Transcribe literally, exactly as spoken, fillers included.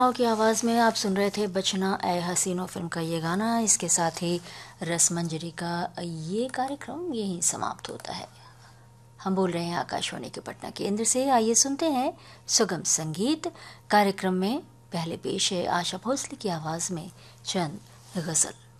की आवाज़ में आप सुन रहे थे बचना ए हसीनो फिल्म का ये गाना। इसके साथ ही रसमंजरी का ये कार्यक्रम यहीं समाप्त होता है। हम बोल रहे हैं आकाशवाणी के पटना केंद्र से। आइए सुनते हैं सुगम संगीत। कार्यक्रम में पहले पेश है आशा भोसले की आवाज़ में चंद गज़ल।